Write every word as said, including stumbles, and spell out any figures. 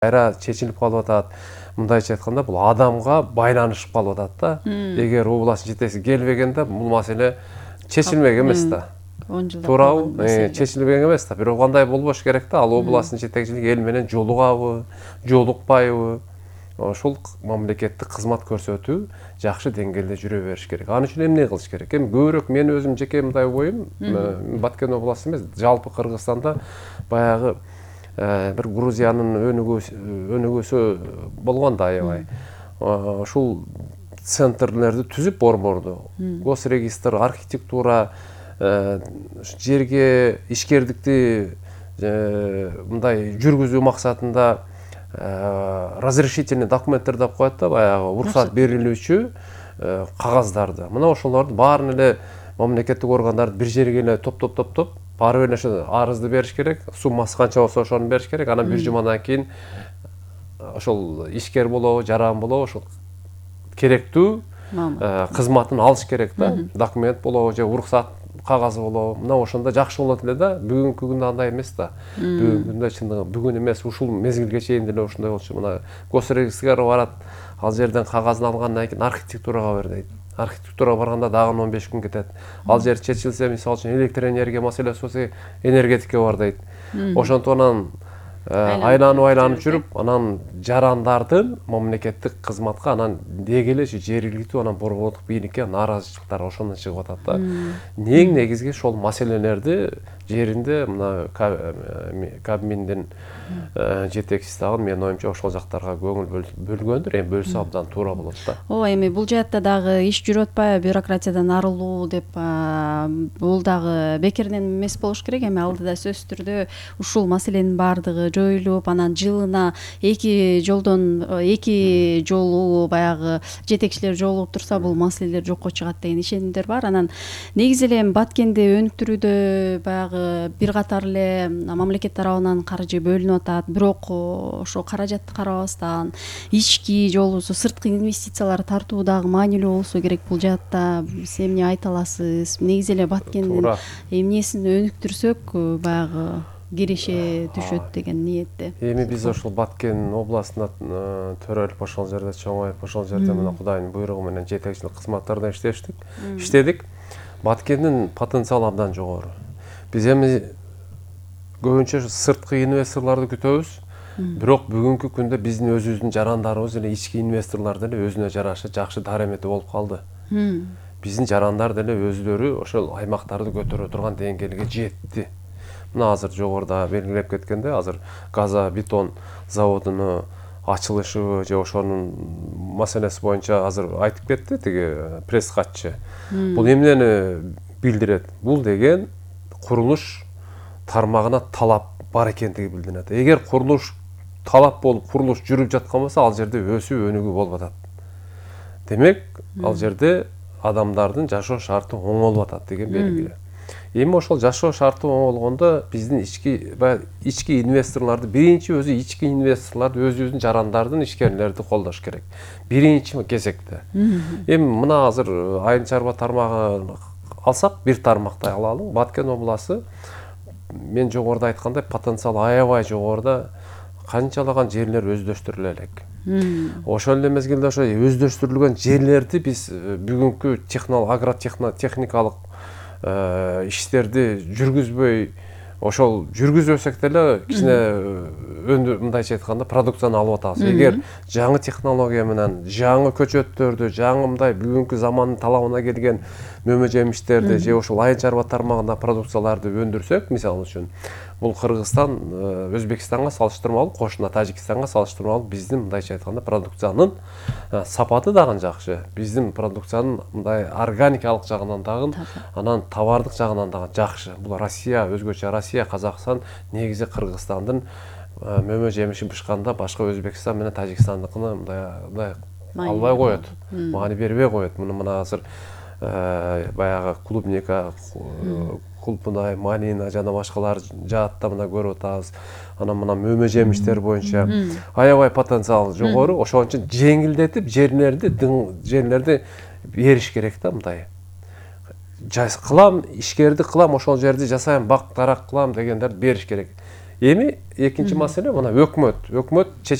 кайра чечилип калып атат. Мындайча айтканда, бул адамга байланышып калып атат да. Эгер областтын жетекчиси келбегенде бул маселе чечилмек эмес да. Туурабы? Чечилбеген эмес да. Бирок кандай болбош керек да? Ал областтын жетекчилиги эл менен жолугабы, жолукпайбы? Ошол мамлекеттик кызмат көрсөтүү жакшы деңгээлде жүрө бериш керек. Аны үчүн эмне кылыш керек? Эми көбүрөөк мен өзүм жеке мындай оюм, Баткен областы эмес, жалпы Кыргызстанда баягы бир Грузиянын өнүгүүсү болгон да аябай. Ушул центрлерди түзүп борборду, госрегистр, архитектура, жерге ишкердикти мындай жүргүзүү максатында разрешительный документтер деп коет да, баягы уруксат берилүүчү кагаздарды. Мына ошолорду баарын эле мамлекеттик органдар бир жерге эле топ-топ-топ-топ барып эле ошо арызды бериш керек. Суммасы канча болсо ошону бериш керек. Анан бир жумадан кийин ошол ишкер болобу, жаран болобу, ошол керектүү кызматын алыш керек да. Документ болобу же уруксат кагазы болобу. Мына ошондо жакшы болот эле да. Бүгүнкү күндө андай эмес да. Бүгүнкү күндө чындыгы бүгүн эмес, ушул мезгилге чейин деле ошондой болчу. Мына госрегистрге барат, ал жерден кагазын алгандан кийин архитектурага бер дейт. Архитектурага барганда дагы он беш күн кетет. Ал жер чечилсе, мисалы үчүн электр энергия маселеси болсо энергетикке бар дейт. Ошентип анан айланып айланып жүрүп, анан жарандардын мамлекеттик кызматка анан деги эле жергиликтүү анан борбордук бийликке нааразычылыктар ошондон чыгып атат да. Нең негизги ошол маселелерди жеринде мына Кабминдин жетекчиси дагы менин оюмча ошол жактарга көңүл бөлгөндүр, эми бөлсө абдан туура болот да. Ооба, эми бул жаатта дагы иш жүрүп атпайбы, бюрократиядан арылуу деп, бул дагы бекеринен эмес болуш керек. Эми алдыда сөзсүз түрдө ушул маселенин баардыгы жоюлуп, анан жылына эки жолдон эки жолу баягы жетекчилер жолугуп турса, бул маселелер жокко чыгат деген ишенимдер бар. Анан негизи эле Баткенди өнүктүрүүдө баягы бир катар эле мамлекет тарабынан каржы бөлүнүп атат. Бирок ошо каражатты карабастан ички же болбосо сырткы инвестициялар тартуу дагы маанилүү болсо керек бул жаатта. Сиз эмне айта аласыз? Негизи эле Баткендин эмнесин өнүктүрсөк баягы киреше түшөт деген ниетте. Эми биз ошол Баткен областына төрөлүп ошол жерде чоңоюп, ошол жерде мына Кудайдын буйругу менен жетекчилик кызматтарда иштештик. Иштедик. Баткендин потенциалы абдан жогору. Биз эми көбүнчө сырткы инвесторлорду күтөбүз. Бирок бүгүнкү күндө биздин өзүбүздүн жарандарыбыз эле ички инвесторлор деле өзүнө жараша жакшы дарамети болуп калды. Биздин жарандар деле өзүлөрү ошол аймактарды көтөрө турган деңгээлге жетти. Мына азыр жогоруда белгилеп кеткенде, азыр газа бетон заводунун ачылышы же ошонун маселеси боюнча азыр айтып кетти тиги пресс катчы. Бул эмнени билдирет? Бул деген курулуш тармагына талап бар экендиги билдирет. Эгер курулуш талап болуп, курулуш жүрүп жаткан болсо, ал жерде өсүү өнүгүү болуп атат. Демек, ал жерде адамдардын жашоо шарты оңолуп атат деген белгиле. Эми ошол жашоо шарты оңолгондо биздин ички ички инвесторлорду, биринчи өзү ички инвесторлорду, өзүбүздүн жарандардын, ишкерлерди колдош керек. Биринчи кезекте. Эми мына азыр айыл чарба тармагын алсак, бир тармактай алалы. Баткен областы мен жогоруда айткандай потенциал аябай жогоруда, канчалаган жерлер өздөштүрүлө элек. Ошол эле мезгилде ошо өздөштүрүлгөн жерлерди биз бүгүнкү агротехникалык иштерди жүргүзбөй, ошол жүргүзбөсөк деле кичине мындайча айтканда продукцияны алып атабыз. Эгер жаңы технология менен жаңы көчөттөрдү, жаңы мындай бүгүнкү замандын талабына келген мөмө жемиштерди же ошол айыл чарба тармагында продукцияларды өндүрсөк, мисалы үчүн, бул Кыргызстан Өзбекстанга салыштырмалуу, кошуна Тажикстанга салыштырмалуу биздин мындайча айтканда продукциянын сапаты дагы жакшы. Биздин продукциянын мындай органикалык жагынан дагы, анан товардык жагынан дагы жакшы. Бул Россия, өзгөчө Россия, Казакстан негизи Кыргызстандын мөмө жемиши бышканда башка Өзбекстан менен Тажикстандыкына мындай албай коет, маани бербей коет. Муну мына азыр баягы клубника, кулпунай, малина жана башкалар жаатта мына көрүп атабыз. Анан мына мөмө жемиштер боюнча аябай потенциал жогору. Ошон үчүн жеңилдетип жерлерди, жерлерди бериш керек да мындай. Кылам, ишкерди кылам, ошол жерди жасайм, бак тарак кылам дегендерди бериш керек. эми экинчи маселе мына өкмөт өкмөт